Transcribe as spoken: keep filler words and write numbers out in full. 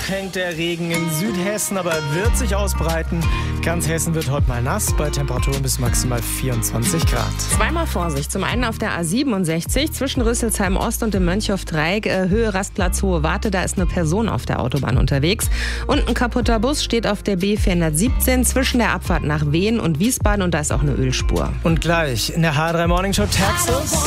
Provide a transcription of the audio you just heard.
hängt der Regen in Südhessen, aber wird sich ausbreiten. Ganz Hessen wird heute mal nass, bei Temperaturen bis maximal vierundzwanzig Grad. Zweimal Vorsicht. Zum einen auf der A siebenundsechzig zwischen Rüsselsheim Ost und dem Mönchhof-Dreieck, äh, Höhe Rastplatz Hohe Warte, da ist eine Person auf der Autobahn unterwegs. Und ein kaputter Bus steht auf der B vierhundertsiebzehn zwischen der Abfahrt nach Wehen und Wiesbaden und da ist auch eine Ölspur. Und gleich in der H drei Morning Show Taxes.